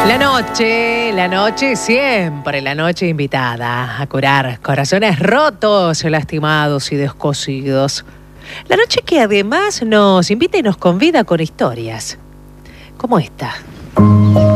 La noche, siempre la noche invitada a curar corazones rotos, lastimados y descosidos. La noche que además nos invita y nos convida con historias como esta.